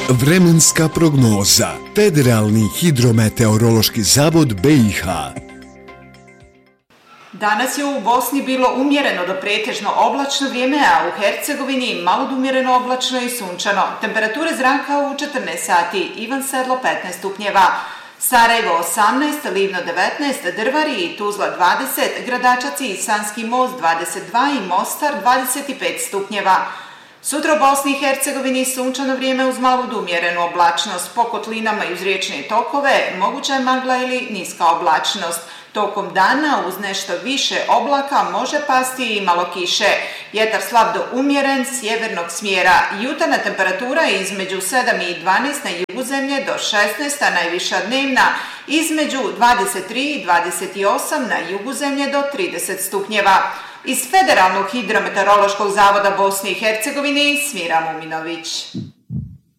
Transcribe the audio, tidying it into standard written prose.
Vremenska prognoza. Federalni hidrometeorološki zavod BiH. Danas je u Bosni bilo umjereno do pretežno oblačno vrijeme, a u Hercegovini malo do umjereno oblačno i sunčano. Temperature zraka u 14 sati, Ivan Sedlo 15 stupnjeva, Sarajevo 18, Livno 19, Drvari i Tuzla 20, Gradačac i Sanski Most 22 i Mostar 25 stupnjeva. Sutra u Bosni i Hercegovini sunčano vrijeme uz malu do umjerenu oblačnost. Po kotlinama i uz riječne tokove moguća je magla ili niska oblačnost. Tokom dana uz nešto više oblaka može pasti i malo kiše. Vjetar slab do umjeren sjevernog smjera. Jutarnja temperatura između 7 i 12 na jugu zemlje do 16, a najviša dnevna između 23 i 28 na jugu zemlje do 30 stupnjeva. Iz Federalnog hidrometeorološkog zavoda Bosne i Hercegovine Smira Muminović.